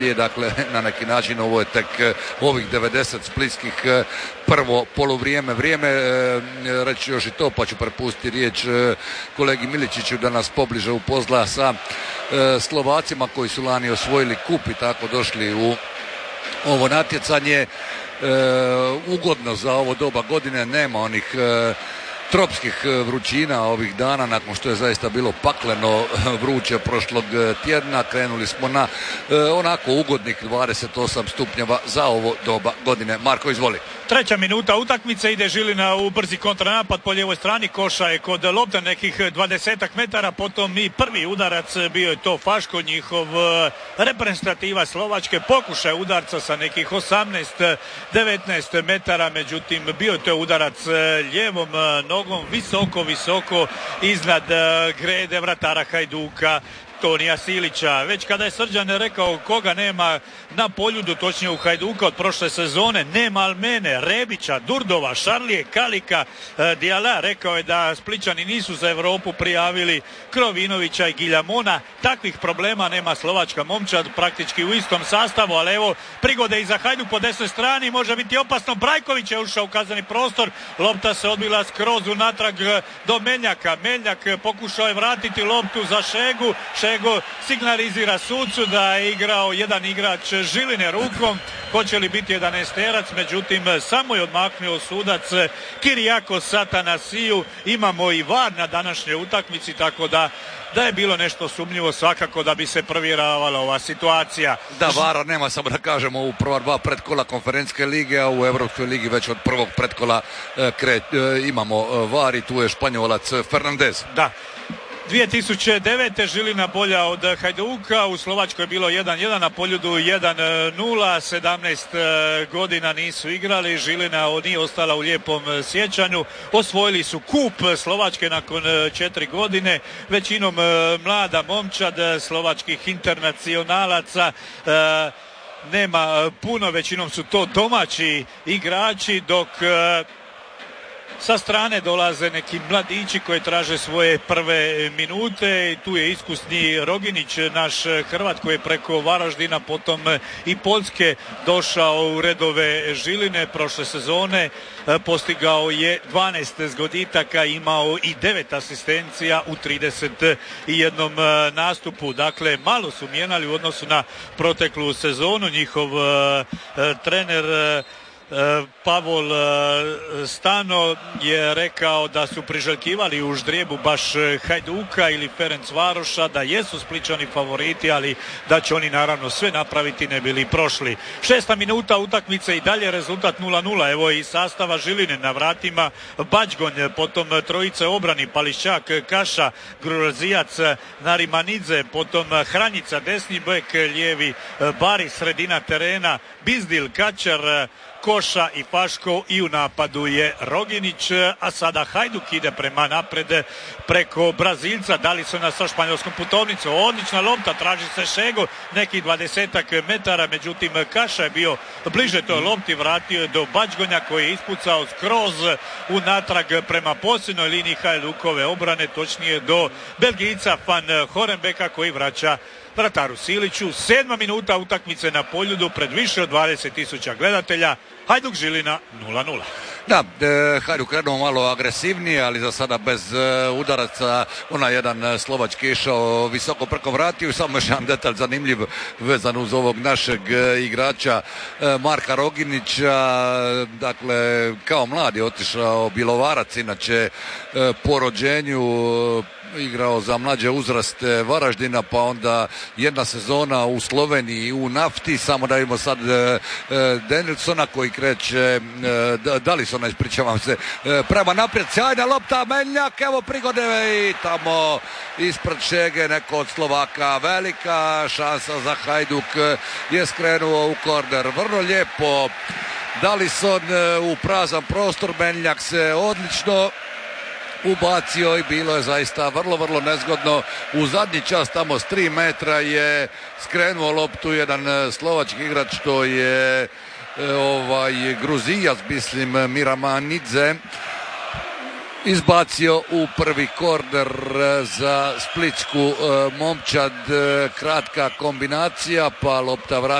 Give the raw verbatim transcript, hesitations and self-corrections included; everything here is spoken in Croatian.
prije, dakle na neki način ovo je tek ovih devedeset splitskih prvo poluvrijeme. Vrijeme, reći još i to, pa ću prepustiti riječ kolegi Miličiću da nas pobliže upozna sa Slovacima koji su lani osvojili kup i tako došli u ovo natjecanje. Ugodno za ovo doba godine, nema onih tropskih vrućina ovih dana nakon što je zaista bilo pakleno vruće prošlog tjedna. Krenuli smo na onako ugodnih dvadeset osam stupnjeva za ovo doba godine. Marko, izvoli. Treća minuta utakmice, ide Žilina u brzi kontranapad po lijevoj strani, koša je kod lopta nekih dvadesetak metara, potom i prvi udarac, bio je to Faško, njihov reprezentativa Slovačke, pokušaj udarca sa nekih osamnaest devetnaest metara, međutim bio je to udarac lijevom nogom, visoko, visoko iznad grede vratara Hajduka Tonija Silića. Već kada je Srđan rekao koga nema na Poljudu, točnije u Hajduka od prošle sezone, nema Almene, Rebića, Durdova, Šarlije, Kalika, e, Dijala, rekao je da Splićani nisu za Europu prijavili Krovinovića i Giljamona. Takvih problema nema slovačka momčad, praktički u istom sastavu, ali evo prigode i za Hajduk po desnoj strani, može biti opasno. Brajković je ušao u kazneni prostor, lopta se odbila skroz unatrag do Meljaka. Meljak pokušao je vratiti loptu za Šegu, Šego signalizira sucu da je igrao jedan igrač Žiline rukom, hoće li biti jedanaesterac, međutim samo je odmaknuo sudac Kirijako Satanasiju. Imamo i var na današnjoj utakmici, tako da da je bilo nešto sumnjivo svakako da bi se provjeravala ova situacija. Da, vara nema, samo da kažemo, u prva dva pretkola konferencijske lige, a u Europskoj ligi već od prvog pretkola e, kre, e, imamo var i tu je Španjolac Fernandez. Da. dvije tisuće devete. Žilina bolja od Hajduka, u Slovačkoj je bilo jedan jedan, na Poljudu jedan nula, sedamnaest godina nisu igrali, Žilina nije ostala u lijepom sjećanju, osvojili su kup Slovačke nakon četiri godine, većinom mlada momčad slovačkih internacionalaca, nema puno, većinom su to domaći igrači, dok sa strane dolaze neki mladići koji traže svoje prve minute. Tu je iskusni Roginić, naš Hrvat, koji je preko Varaždina, potom i Poljske došao u redove Žiline prošle sezone. Postigao je dvanaest zgoditaka, imao i devet asistencija u trideset jednom nastupu. Dakle, malo su mijenjali u odnosu na proteklu sezonu. Njihov trener Pavol Stano je rekao da su priželjkivali u ždrijebu baš Hajduka ili Ferencvaroša, da jesu Splićani favoriti, ali da će oni naravno sve napraviti ne bili prošli. Šesta minuta utakmice i dalje rezultat nula nula. Evo i sastava Žiline, na vratima Bačgonj, potom trojice obrani, Pališćak, Kaša, Gruzijac, Narimanidze, potom Hranjica, desni bek, lijevi Bari, sredina terena, Bizdil, Kačar, Koša i Paško, i u napadu je Roginić, a sada Hajduk ide prema napred preko Brazilca, dali su nas sa španjolskom putovnicom, odlična lopta, traži se Šego, nekih dvadesetak metara, međutim Kaša je bio bliže toj lopti, vratio je do Bačgonja koji je ispucao skroz unatrag prema posljednjoj liniji Hajdukove obrane, točnije do Belgijca Van Horenbeka koji vraća vrataru Siliću. Sedma minuta utakmice na Poljudu pred više od dvadeset tisuća gledatelja. Hajduk Žilina nula nula. Da, e, Hajduk krenuo malo agresivnije, ali za sada bez e, udaraca. Onaj jedan slovački išao visoko preko vratio. I samo još jedan detalj zanimljiv vezan uz ovog našeg e, igrača e, Marka Roginića. Dakle, kao mlad je otišao Bjelovarac, inače e, po rođenju igrao za mlađe uzraste Varaždina, pa onda jedna sezona u Sloveniji u Nafti. Samo da imamo sad e, Danielsona koji kreće, e, Dalisona, ispričavam se, e, prema naprijed, sjajna lopta, Meljak, evo prigode i tamo ispred Šege neko od Slovaka, velika šansa za Hajduk, je skrenuo u korner, vrlo lijepo Dalison u prazan prostor, Meljak se odlično ubacio i bilo je zaista vrlo, vrlo nezgodno. U zadnji čas tamo s tri metra je skrenuo loptu jedan slovački igrač, to je ovaj Gruzijac, mislim, Miramanidze, izbacio u prvi korner za splitsku momčad. Kratka kombinacija, pa lopta vraća